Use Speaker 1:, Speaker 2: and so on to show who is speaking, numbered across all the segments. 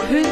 Speaker 1: 圈。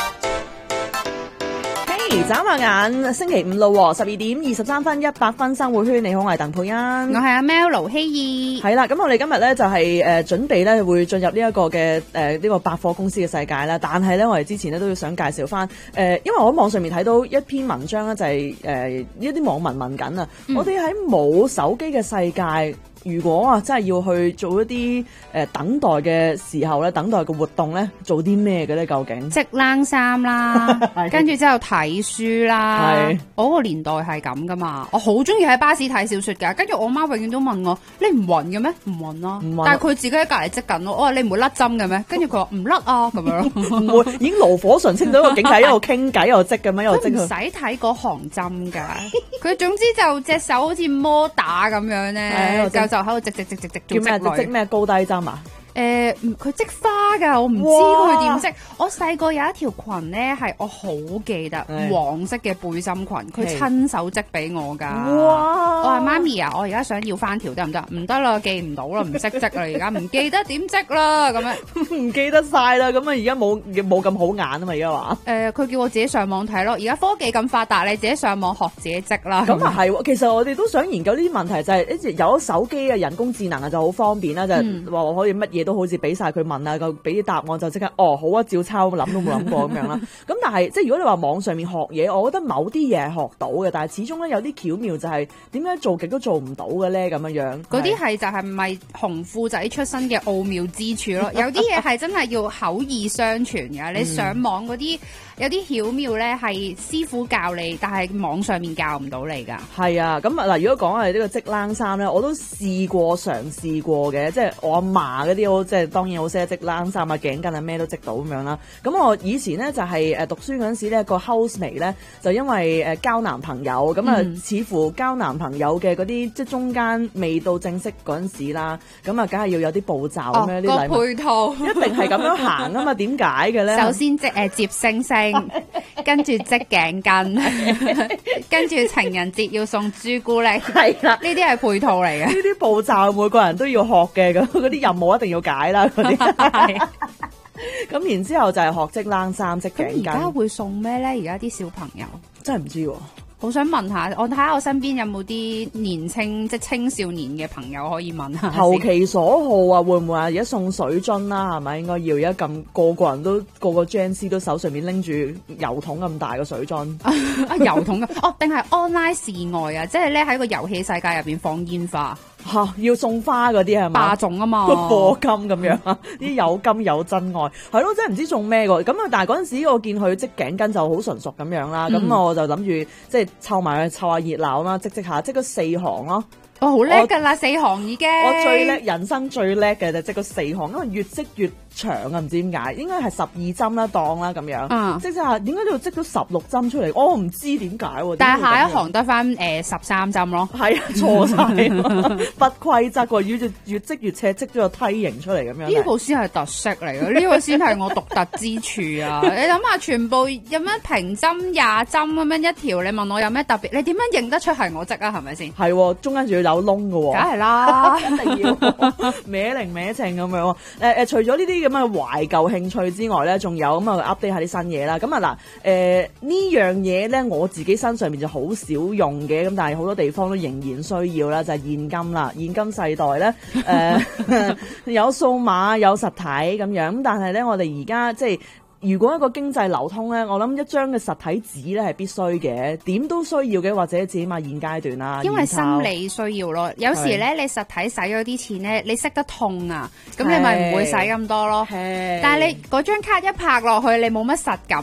Speaker 1: 眨下眼，星期五咯，12點23分100分生活圈。你好，我係鄧佩欣，
Speaker 2: 我係阿 Mel 盧希怡。
Speaker 1: 係啦，咁我哋今日咧就係準備咧會進入呢一個嘅呢個百貨公司嘅世界啦。但係咧我哋之前咧都要想介紹翻因為我喺網上面睇到一篇文章咧，就係呢啲網民問緊啊，我哋喺冇手機嘅世界，如果真係要去做一啲等待嘅時候咧，等待嘅活動咧，做啲咩嘅咧？究竟
Speaker 2: 織冷衫啦，跟住之後睇書啦。我個年代係咁噶嘛，我好中意喺巴士睇小說噶。跟住我媽永遠都問我：你唔暈嘅咩？唔暈啦。但係佢自己喺隔離織緊咯。我話你唔會甩針嘅咩？跟住佢話唔甩啊咁樣。唔會，已經爐火純青到一個境界，一路傾偈一路織咁樣，一路織。佢唔使睇嗰行針㗎。佢總之就隻手好似摩打咁樣咧，就喺度織。
Speaker 1: 叫咩？織咩高低針啊？
Speaker 2: 佢織花噶，我唔知佢點織。我細個有一條裙咧，係我好記得，黃色嘅背心裙，佢親手織俾我噶。哇！我話媽咪啊，我而家想要翻條得唔得？唔得啦，記唔到啦，唔識織啦，而家唔記得點織啦，咁樣
Speaker 1: 唔記得晒啦。咁啊，而家冇咁好眼啊嘛，而家話。
Speaker 2: 佢叫我自己上網睇咯。而家科技咁發達，你自己上網學自己織啦。
Speaker 1: 咁啊係，其實我哋都想研究呢啲問題，就係有咗手機啊、人工智能啊，就好方便啦，就係話可以乜嘢都好似俾晒佢問啊，佢俾啲答案就即刻好啊，照抄，諗都冇諗過咁樣啦。咁但係即係如果你話網上面學嘢，我覺得某啲嘢係學到嘅，但係始終咧有啲巧妙就係點解做極都做唔到嘅咧咁樣。嗰
Speaker 2: 啲係就係唔係紅褲仔出身嘅奧妙之處咯。有啲嘢係真係要口耳相傳嘅。你上網嗰啲有啲巧妙咧係師傅教你，但係網上面教唔到你㗎。
Speaker 1: 係啊，咁嗱，如果講係呢個織冷衫咧，我都嘗試過嘅，即係我阿嫲嗰啲即係當然好識得織冷衫啊、頸巾啊咩都織到咁樣啦。咁我以前咧就係讀書嗰陣時咧，個 housemate 咧就因為交男朋友咁啊，似乎交男朋友嘅嗰啲即係中間未到正式嗰陣時啦，咁啊梗係要有啲步驟咁樣啲禮物
Speaker 2: 配套
Speaker 1: 一定係咁樣行啊嘛？點解嘅咧？
Speaker 2: 首先接星星，跟住織頸巾，跟住情人節要送朱古力，係啦，呢啲係配套嚟嘅。
Speaker 1: 呢啲步驟每個人都要學嘅，咁嗰啲任務一定要解啦，嗰啲。咁然之後就係學織冷衫、織頸巾。
Speaker 2: 而家會送咩咧？而家啲小朋友
Speaker 1: 真係唔知喎。
Speaker 2: 好想問下，我睇下我身邊有冇啲年青即係青少年嘅朋友可以問下。
Speaker 1: 投其所好啊，會唔會啊？而家送水樽啦，係咪應該要？而家咁個人都個 Gen Z 都手上面拎住油桶咁大個水樽。
Speaker 2: 油桶定係 online 示愛啊？即係咧喺個遊戲世界入邊放煙花。
Speaker 1: 要送花嗰啲係嘛？
Speaker 2: 霸總啊嘛，
Speaker 1: 課金咁樣啊，啲有金有真愛，係咯，真係唔知送咩喎。咁啊，但係嗰陣時我見佢織頸巾就好純熟咁樣啦，咁我就諗住即係湊埋去湊下熱鬧啦，織下織咗4行咯。好
Speaker 2: 叻㗎啦，4行已經。
Speaker 1: 我最叻，人生最叻嘅就織咗4行，因為越織越長啊，唔知點解，應該係12針啦，當啦咁樣。織下點解你要織到16針出嚟？我唔知點解喎。
Speaker 2: 但係下一行得翻13針咯。
Speaker 1: 係啊，錯晒，不規則喎，越織越斜，織咗個梯形出嚟咁樣。
Speaker 2: 呢個先係特色嚟嘅，呢個先係我獨特之處啊！你諗下，全部有咩平針20針咁樣一條，你問我有咩特別？你點樣認得出係我織啊？係咪先？
Speaker 1: 係，中間仲要有窿㗎喎。梗
Speaker 2: 係啦，
Speaker 1: 一定要歪零歪稱咁樣。除咗呢啲咁嘅懷舊興趣之外咧，仲有咁啊 update 下啲新嘢啦。咁啊嗱，呢樣嘢咧，我自己身上面就好少用嘅，咁但係好多地方都仍然需要啦，就係現金啦。現金世代咧，有數碼有實體咁樣，咁但係咧，我哋而家即係。如果一個經濟流通咧，我諗一張嘅實體紙咧係必須嘅，點都需要嘅，或者至起碼現階段啦。
Speaker 2: 因為心理需要咯，有時咧你實體使咗啲錢咧，你識得痛啊，咁你咪唔會使咁多咯。但係你嗰張卡一拍落去，你冇乜實感。